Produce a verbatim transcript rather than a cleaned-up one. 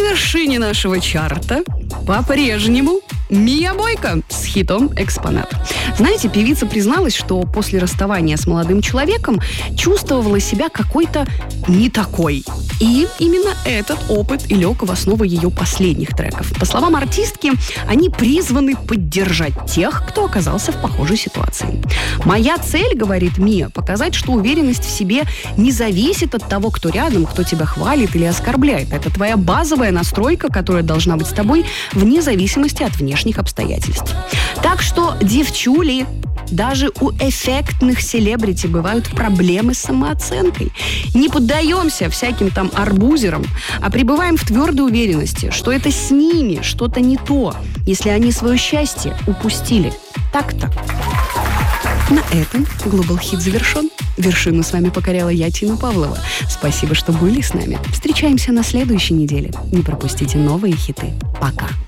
на вершине нашего чарта по-прежнему Мия Бойко с хитом «Экспонат». Знаете, певица призналась, что после расставания с молодым человеком чувствовала себя какой-то не такой. И именно этот опыт и лег в основу ее последних треков. По словам артистки, они призваны поддержать тех, кто оказался в похожей ситуации. «Моя цель, — говорит Мия, — показать, что уверенность в себе не зависит от того, кто рядом, кто тебя хвалит или оскорбляет. Это твоя базовая настройка, которая должна быть с тобой вне зависимости от внешних обстоятельств. Так что, девчули, даже у эффектных селебрити бывают проблемы с самооценкой. Не поддаемся всяким там арбузерам, а пребываем в твердой уверенности, что это с ними что-то не то, если они свое счастье упустили. Так-то». На этом Global Hit завершен. Вершину с вами покоряла я, Тина Павлова. Спасибо, что были с нами. Встречаемся на следующей неделе. Не пропустите новые хиты. Пока.